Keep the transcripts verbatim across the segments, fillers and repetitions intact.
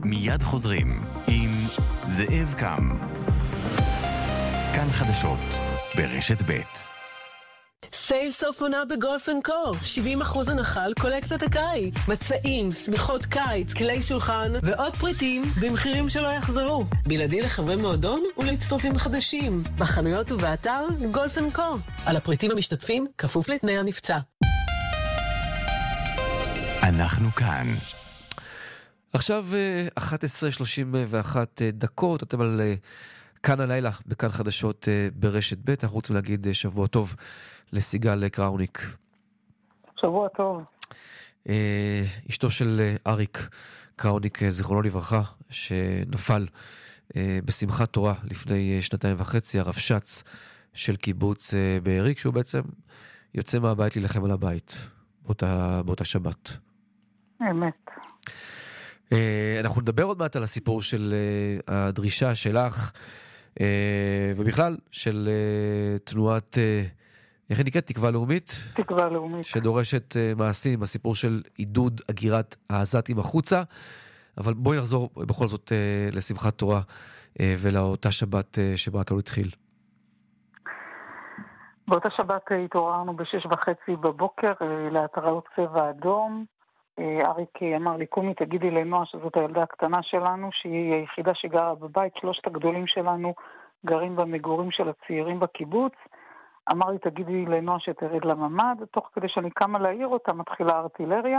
מיד חוזרים עם זאב קם. כאן חדשות ברשת ב'. סייל סוף עונה בגולף אנד קו, שבעים אחוז הנחה על קולקציית הקיץ, מצעים, סמיכות קיץ, כלי שולחן ועוד פריטים במחירים שלא יחזרו, בלעדי לחברי מועדון ולהצטרפים חדשים, בחנויות ובאתר גולף אנד קו. על הפריטים המשתתפים כפוף לתנאי המבצע. אנחנו כאן. עכשיו אחת עשרה שלושים ואחת דקות, אתם על כאן הלילה בכאן חדשות ברשת ב'. אנחנו רוצים להגיד שבוע טוב לסיגל קראוניק. שבוע טוב. אשתו של אריק קראוניק, זיכרונו לברכה, שנפל בשמחת תורה לפני שנתיים וחצי, הרבש"ץ של קיבוץ בארי, שהוא בעצם יוצא מהבית להילחם על הבית באותה, באותה שבת. אמת. אנחנו נדבר עוד מעט על הסיפור של הדרישה שלך ובכלל של תנועת, איך היא נקראת? תקווה לאומית? תקווה לאומית. שדורשת מעשים, הסיפור של עידוד הגירת העזתים החוצה. אבל בואי נחזור בכל זאת לשמחת תורה ולאותה שבת שבה הכל התחיל. באותה שבת התעוררנו בשש וחצי בבוקר להתראות צבע אדום. אריק אמר לי, קומי תגידי לנועה שזאת הילדה הקטנה שלנו, שהיא היחידה שגרה בבית, שלושת הגדולים שלנו גרים במגורים של הצעירים בקיבוץ. אמר לי, תגידי לנועה שתרד לממד, תוך כדי שאני קמה להעיר אותה, מתחילה הארטילריה.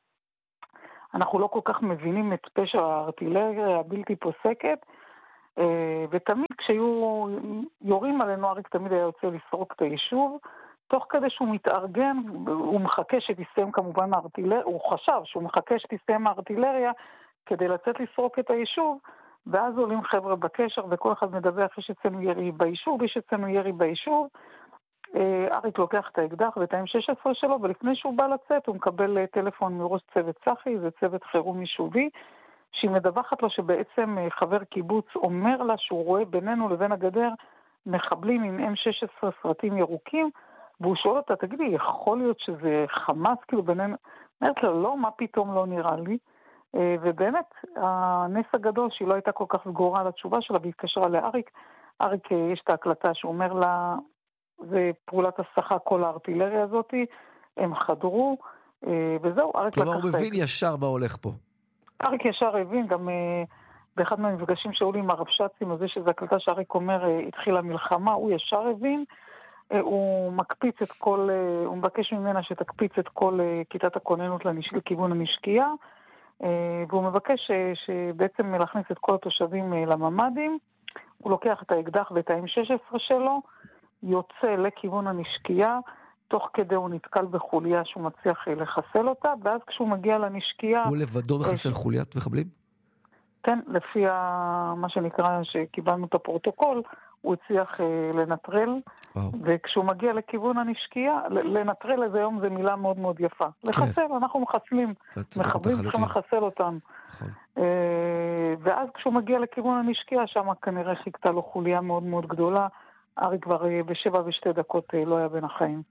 אנחנו לא כל כך מבינים את פשע הארטילריה הבלתי פוסקת, ותמיד כשיהיו יורים עלינו, אריק תמיד היה יוצא לסרוק את היישוב, תוך כדי שהוא מתארגן, הוא מחכה שתסיים כמובן הארטילריה, הוא חשב שהוא מחכה שתסיים הארטילריה כדי לצאת לסרוק את היישוב, ואז עולים חבר'ה בקשר וכל אחד מדבר יש אצלנו ירי ביישוב, יש אצלנו ירי ביישוב. אריק לוקח את האקדח ואת ה-אם שש עשרה שלו, ולפני שהוא בא לצאת הוא מקבל טלפון מראש צוות צחי, זה צוות חירום יישובי, שהיא מדווחת לו שבעצם חבר קיבוץ אומר לה שהוא רואה בינינו לבין הגדר מחבלים עם אם שש עשרה סרטים ירוקים, והוא שואל אותה, תגידי, יכול להיות שזה חמאס כאילו בינינו? אומרת לה, לא, מה פתאום לא נראה לי? ובאמת, הנס הגדול שהיא לא הייתה כל כך סגורה על התשובה שלה, והתקשרה לאריק. אריק, יש את ההקלטה שהוא אומר לה, זה פעולת הסחה כל הארטילריה הזאת, הם חדרו, וזהו, אריק לקח... כלומר, הוא מבין ישר מה הולך פה. אריק ישר הבין, גם באחד מהמפגשים שהיו לי עם הרבש"צים, הזה שזו הקלטה שאריק אומר, התחילה מלחמה, הוא ישר הבין, הוא מקפיץ את כל, הוא מבקש ממנה שתקפיץ את כל כיתת הכוננות לכיוון המשקיעה, והוא מבקש שבעצם להכניס את כל התושבים לממדים, הוא לוקח את האקדח ואת ה-אם שש עשרה שלו, יוצא לכיוון הנשקייה, תוך כדי הוא נתקל בחוליה שהוא מצליח לחסל אותה, ואז כשהוא מגיע לנשקייה... הוא לבדו מחסל חוליית מחבלים? כן, לפי מה שנקרא שקיבלנו את הפרוטוקול, הוא הצליח לנטרל, וואו. וכשהוא מגיע לכיוון הנשקייה, לנטרל איזה יום זה מילה מאוד מאוד יפה. לחסל, כן. אנחנו מחסלים, מחבלים צריכים לחסל אותם. נכון. ואז כשהוא מגיע לכיוון הנשקייה, שם כנראה חיכתה לו חוליה מאוד מאוד גדולה, אריק כבר בשבע ושתי דקות לא היה בין החיים.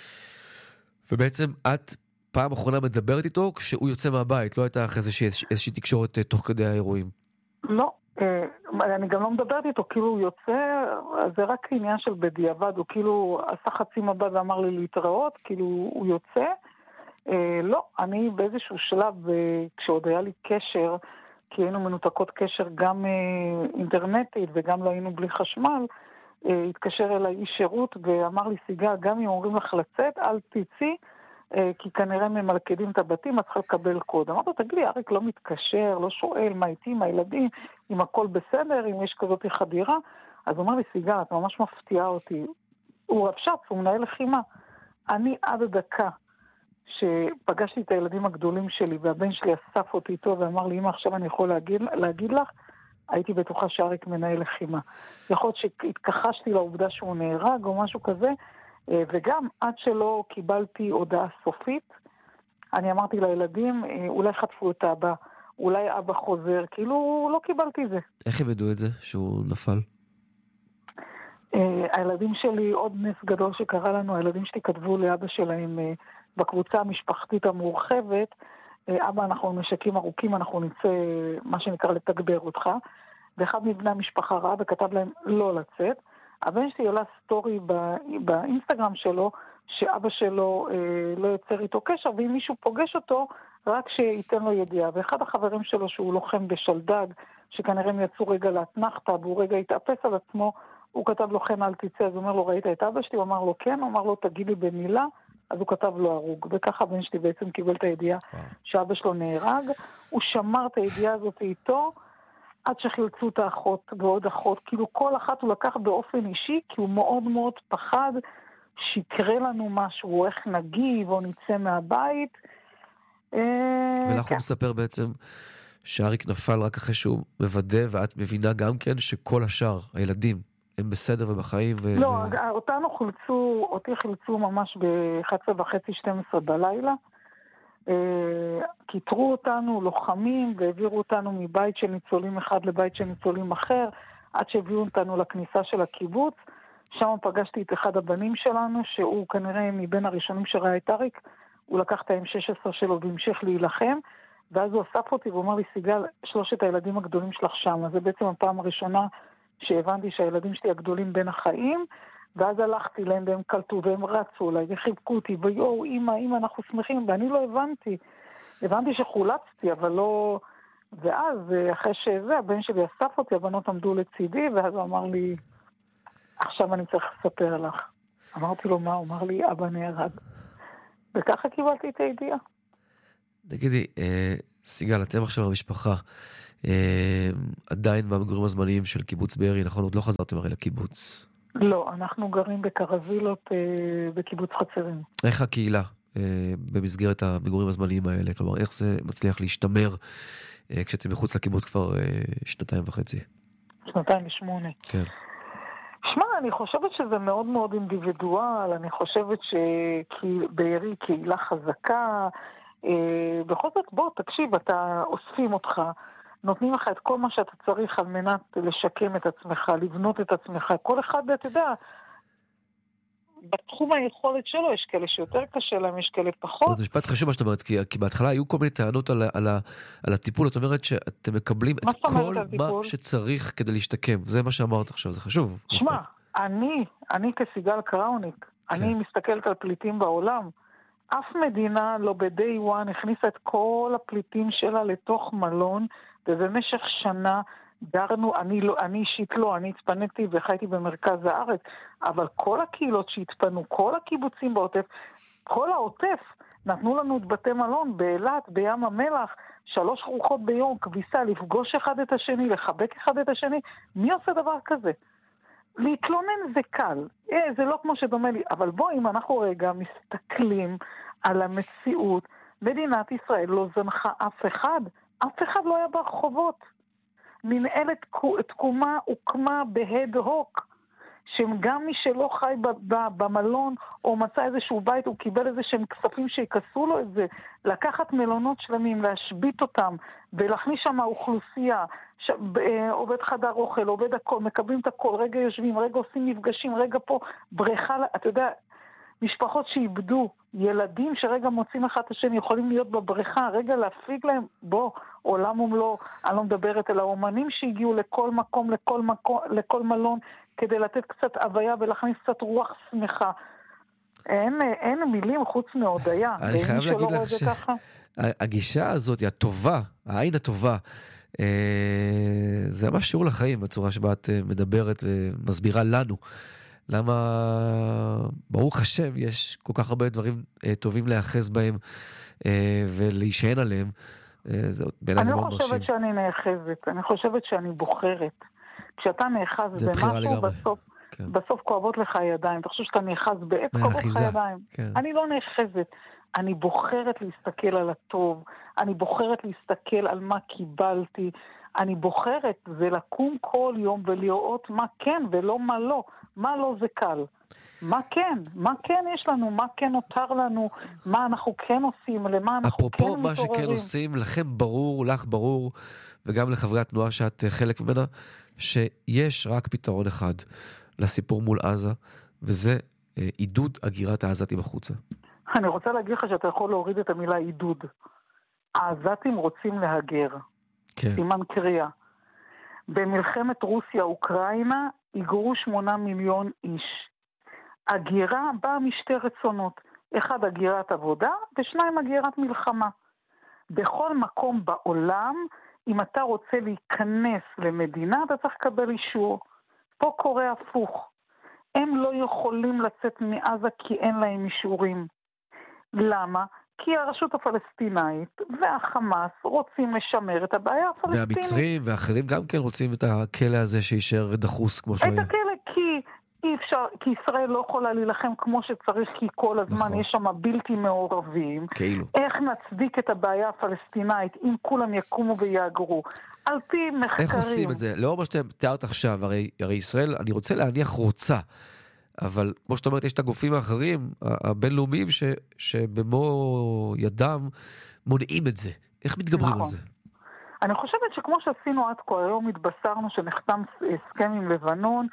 ובעצם את פעם אחרונה מדברת איתו כשהוא יוצא מהבית, לא הייתה אחרי איזושהי תקשורת תוך כדי האירועים? לא, אני גם לא מדברת איתו, כאילו הוא יוצא, זה רק עניין של בדיעבד, הוא כאילו עשה חצי מבט ואמר לי להתראות, כאילו הוא יוצא. לא, אני באיזשהו שלב, כשעוד היה לי קשר, כי היינו מנותקות קשר גם אינטרנטית וגם לא היינו בלי חשמל, התקשר אליי איש שירות ואמר לי, סיגה, גם אם אומרים לך לצאת, אל תצאי, כי כנראה ממלכדים את הבתים, את צריכה לקבל קוד. אמרתי, תגיד לי, אריק לא מתקשר, לא שואל מה איתי, מה ילדים, אם הכל בסדר, אם יש כזאת חדירה. אז הוא אמר לי, סיגה, את ממש מפתיעה אותי. הוא רבש"ץ, הוא מנהל לחימה. אני עד הדקה שפגשתי את הילדים הגדולים שלי, והבן שלי אסף אותי איתו ואמר לי, אמא, עכשיו אני יכול להגיד, להגיד לך, הייתי בטוחה שאריק מנהל לחימה. יכול להיות שהתכחשתי לעובדה שהוא נהרג או משהו כזה, וגם עד שלא קיבלתי הודעה סופית, אני אמרתי לילדים, אולי חטפו את אבא, אולי אבא חוזר, כאילו לא קיבלתי זה. איך הם ידעו את זה, שהוא נפל? הילדים שלי, עוד נס גדול שקרה לנו, הילדים שלי כתבו לאבא שלהם בקבוצה המשפחתית המורחבת, אבא, אנחנו נשקים ארוכים, אנחנו נצא, מה שנקרא, לתגבר אותך. ואחד מבני המשפחה ראה וכתב להם לא לצאת. הבן שלי עלה סטורי בא, באינסטגרם שלו, שאבא שלו אה, לא יוצר איתו קשר, ואם מישהו פוגש אותו, רק שייתן לו ידיעה. ואחד החברים שלו, שהוא לוחם בשלדג, שכנראה הם יצאו רגע להתנחתה, והוא רגע התאפס על עצמו, הוא כתב לו, כן, אל תצא. אז הוא אומר לו, ראית את אבא שלי? הוא אמר לו, כן. הוא אמר לו, תגיד לי במילה. אז הוא כתב לו הרוג. וככה הבן שלי בעצם קיבל את הידיעה שאבא שלו נהרג. הוא שמר את הידיעה הזאת איתו, עד שחילצו את האחות ועוד אחות. כאילו כל אחת הוא לקח באופן אישי, כי הוא מאוד מאוד פחד שיקרה לנו משהו, איך נגיב או נצא מהבית. ולך הוא מספר בעצם שאריק נפל רק אחרי שהוא מוודא, ואת מבינה גם כן שכל השאר, הילדים, הם בסדר ובחיים. ו... לא, ו... אותנו חילצו, אותי חילצו ממש ב-אחת עשרה וחצי שתים עשרה בלילה. קיטרו אותנו, לוחמים, והעבירו אותנו מבית של ניצולים אחד לבית של ניצולים אחר, עד שהביאו אותנו לכניסה של הקיבוץ. שם פגשתי את אחד הבנים שלנו, שהוא כנראה מבין הראשונים שראה את אריק, הוא לקח את ה-אם שש עשרה שלו והמשיך להילחם, ואז הוא אסף אותי ואומר לי, סיגל, שלושת הילדים הגדולים שלך שם. אז זה בעצם הפעם הראשונה שהבנתי שהילדים שלי הגדולים בין החיים, ואז הלכתי להם והם קלטו והם רצו אליי וחיבקו אותי, ויואו, אמא, אמא, אנחנו שמחים, ואני לא הבנתי. הבנתי שחולצתי, אבל לא... ואז, אחרי שזה, הבן שלי אסף אותי, הבנות עמדו לצידי, ואז הוא אמר לי, עכשיו אני צריך לספר לך. אמרתי לו, מה? הוא אמר לי, אבא נהרג. וככה קיבלתי את הידיעה. תגידי, אה, סיגל, אתם עכשיו במשפחה, אה, עדיין במגורים הזמניים של קיבוץ בארי, נכון? עוד לא חזרתם הרי לקיבוץ. לא, אנחנו גרים בקרווילות אה, בקיבוץ חצרים. איך הקהילה אה, במסגרת המגורים הזמניים האלה? כלומר, איך זה מצליח להשתמר אה, כשאתם מחוץ לקיבוץ כבר אה, שנתיים וחצי? שנתיים ושמונה. כן. שמע, אני חושבת שזה מאוד מאוד אינדיבידואל, אני חושבת שבארי קהילה חזקה, אה, בכל זאת בוא, תקשיב, אתה אוספים אותך, נותנים לך את כל מה שאתה צריך על מנת לשקם את עצמך, לבנות את עצמך, כל אחד, אתה יודע, בתחום היכולת שלו, יש כאלה שיותר קשה להם, יש כאלה פחות. זה משפט חשוב מה שאת אומרת, כי, כי בהתחלה היו כל מיני טענות על, על, על הטיפול, את אומרת שאתם מקבלים את כל מה שצריך כדי להשתקם, זה מה שאמרת עכשיו, זה חשוב. שמע, אני, אני כסיגל קראוניק, כן. אני מסתכלת על פליטים בעולם, אף מדינה לא ב-day one הכניסה את כל הפליטים שלה לתוך מלון, ובמשך שנה גרנו, אני, לא, אני אישית לא, אני התפניתי וחייתי במרכז הארץ, אבל כל הקהילות שהתפנו, כל הקיבוצים בעוטף, כל העוטף, נתנו לנו את בתי מלון באילת, בים המלח, שלוש רוחות ביום, כביסה, לפגוש אחד את השני, לחבק אחד את השני. מי עושה דבר כזה? להתלונן זה קל, אה, זה לא כמו שדומה לי, אבל בוא, אם אנחנו רגע מסתכלים על המציאות, מדינת ישראל לא זנחה אף אחד, אף אחד לא היה ברחובות. מנהלת תקומה הוקמה בהד הוק, שגם מי שלא חי במלון או מצא איזשהו בית, הוא קיבל איזה שהם כספים שיקסו לו את זה, לקחת מלונות שלמים, להשבית אותם ולהכניס שם האוכלוסייה, ש... עובד חדר אוכל, עובד הכל, מקבלים את הכל, רגע יושבים, רגע עושים מפגשים, רגע פה בריכה, אתה יודע, משפחות שאיבדו, ילדים שרגע מוצאים אחד את השני, יכולים להיות בבריכה, רגע להפיג להם, בוא, עולם ומלוא, אני לא מדברת על האומנים שהגיעו לכל מקום, לכל מקום, לכל מלון, כדי לתת קצת הוויה ולהכניס קצת רוח שמחה. אין, אין מילים חוץ מהודיה. אני חייב להגיד לך שהגישה הזאת היא הטובה, העין הטובה, זה ממש שיעור לחיים, בצורה שבה את מדברת ומסבירה לנו. למה, ברוך השם, יש כל כך הרבה דברים טובים להיאחז בהם ולהישען עליהם. אני לא חושבת שאני נאחזת, אני חושבת שאני בוחרת. כשאתה נאחז במשהו, בסוף, כן. בסוף כואבות לך הידיים. אתה חושב שאתה נאחז בעץ, כואבות לך הידיים. כן. אני לא נאחזת. אני בוחרת להסתכל על הטוב. אני בוחרת להסתכל על מה קיבלתי. אני בוחרת זה לקום כל יום ולראות מה כן ולא מה לא. מה לא זה קל. מה כן? מה כן יש לנו? מה כן נותר לנו? מה אנחנו כן עושים? למה אנחנו כן מתעוררים? אפרופו מה שכן עושים, לכם ברור, לך ברור, וגם לחברי התנועה שאת חלק ממנה, שיש רק פתרון אחד לסיפור מול עזה, וזה עידוד הגירת העזתים החוצה. אני רוצה להגיד לך שאתה יכול להוריד את המילה עידוד. העזתים רוצים להגר. כן. סימן קריאה. במלחמת רוסיה-אוקראינה היגרו שמונה מיליון איש. הגירה באה משתי רצונות. אחד, הגירת עבודה, ושניים, הגירת מלחמה. בכל מקום בעולם, אם אתה רוצה להיכנס למדינה, אתה צריך לקבל אישור. פה קורה הפוך. הם לא יכולים לצאת מעזה כי אין להם אישורים. למה? כי הרשות הפלסטינאית והחמאס רוצים לשמר את הבעיה הפלסטינית. והמצרים ואחרים גם כן רוצים את הכלא הזה שישאר דחוס כמו שהוא היה. את הכלא כי אי אפשר, כי ישראל לא יכולה להילחם כמו שצריך, כי כל הזמן נכון. יש שם בלתי מעורבים. כאילו. איך נצדיק את הבעיה הפלסטינאית אם כולם יקומו ויאגרו? על פי מחקרים. איך עושים את זה? לא מה שאתם תיארת עכשיו, הרי, הרי ישראל, אני רוצה להניח רוצה, אבל כמו שאתה אומרת, יש את הגופים האחרים, הבינלאומיים, ש, שבמו ידם מונעים את זה. איך מתגברים נכון. על זה? אני חושבת שכמו שעשינו עד כה, היום התבשרנו שנחתם הסכם עם לבנון,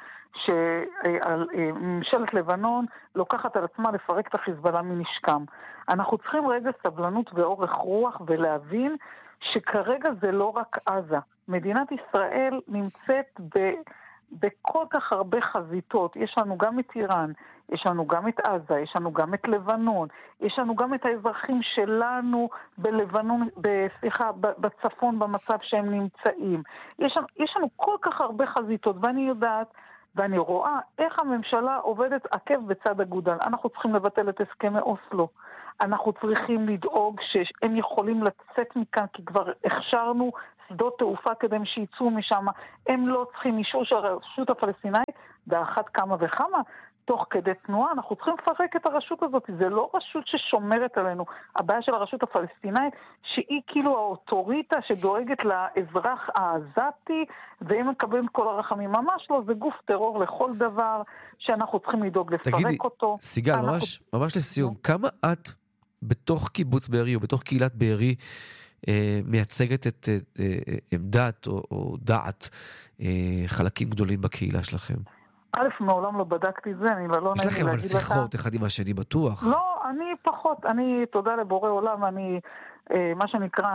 שממשלת לבנון לוקחת על עצמה לפרק את החיזבאללה מנשקם. אנחנו צריכים רגע סבלנות ואורך רוח ולהבין שכרגע זה לא רק עזה. מדינת ישראל נמצאת ב... בכל כך הרבה חזיתות. יש לנו גם את איראן, יש לנו גם את עזה, יש לנו גם את לבנון, יש לנו גם את האזרחים שלנו בלבנון, סליחה, בצפון במצב שהם נמצאים. יש לנו, יש לנו כל כך הרבה חזיתות, ואני יודעת, ואני רואה איך הממשלה עובדת עקב בצד אגודל. אנחנו צריכים לבטל את הסכמי אוסלו. אנחנו צריכים לדאוג שהם יכולים לצאת מכאן, כי כבר הכשרנו שדות תעופה כדי שיצאו משם. הם לא צריכים אישור של הרשות הפלסטינאית, באחת כמה וכמה, תוך כדי תנועה. אנחנו צריכים לפרק את הרשות הזאת. זה לא רשות ששומרת עלינו. הבעיה של הרשות הפלסטינאית, שהיא כאילו האוטוריטה שדואגת לאזרח העזתי, והם מקבלים כל הרחמים. ממש לא, זה גוף טרור לכל דבר שאנחנו צריכים לדאוג לפרק תגידי, אותו. סיגל, אנחנו... ממש, ממש לסיום, כמה את בתוך קיבוץ בארי או בתוך קהילת בארי אה, מייצגת את אה, אה, עמדת או, או דעת אה, חלקים גדולים בקהילה שלכם? א', מעולם לא בדקתי את זה, אני לא נעים להגיד לך. יש לכם אבל שיחות אחד עם השני בטוח? לא, אני פחות, אני, תודה לבורא עולם, אני, אה, מה שנקרא,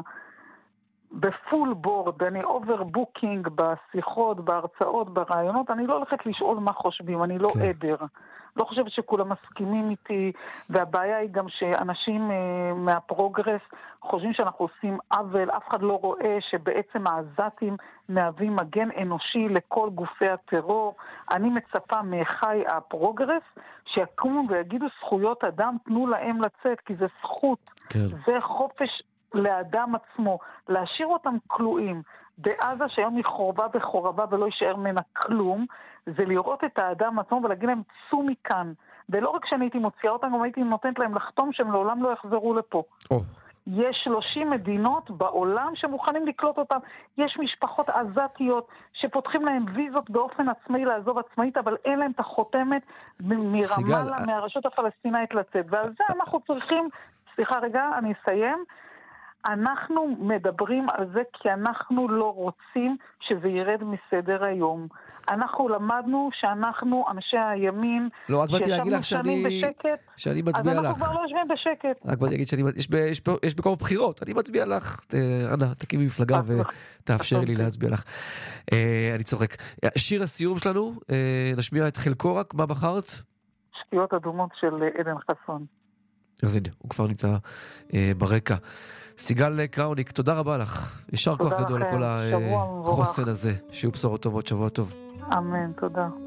בפול בורד, אני אובר בוקינג בשיחות, בהרצאות, ברעיונות, אני לא הולכת לשאול מה חושבים, אני לא עדר. לא חושבת שכולם מסכימים איתי, והבעיה היא גם שאנשים אה, מהפרוגרס חושבים שאנחנו עושים עוול, אף אחד לא רואה שבעצם העזתים מהווים מגן אנושי לכל גופי הטרור. אני מצפה מאחי הפרוגרס שיקומו ויגידו זכויות אדם, תנו להם לצאת, כי זה זכות, כן. זה חופש לאדם עצמו, להשאיר אותם כלואים. בעזה שהיום היא חורבה בחורבה ולא יישאר ממנה כלום, זה לראות את האדם עצמו ולהגיד להם צאו מכאן. ולא רק שאני הייתי מוציאה אותם, גם הייתי נותנת להם לחתום שהם לעולם לא יחזרו לפה. Oh. יש שלושים מדינות בעולם שמוכנים לקלוט אותם. יש משפחות עזתיות שפותחים להם ויזות באופן עצמאי לעזוב עצמאית, אבל אין להם את החותמת מרמאללה, מהרשות הפלסטינאית לצאת. ועל זה אנחנו צריכים, סליחה רגע, אני אסיים, אנחנו מדברים על זה כי אנחנו לא רוצים שזה ירד מסדר היום. אנחנו למדנו שאנחנו, אנשי הימין, לא, רק באתי להגיד לך שאני, בשקט, שאני מצביע לך. אז אנחנו כבר לא יושבים בשקט. רק באתי להגיד שיש בקרוב בחירות, אני מצביע לך. אנא, תקימי מפלגה ותאפשר לי להצביע לך. אני צוחק. שיר הסיום שלנו, נשמיע את חלקו רק, מה בחרת? שטויות אדומות של עדן חסון. אז הנה, הוא כבר נמצא ברקע. סיגל קראוניק, תודה רבה לך. יישר כוח גדול לכל החוסן הזה. שיהיו בשורות טובות, שבוע טוב. אמן, תודה.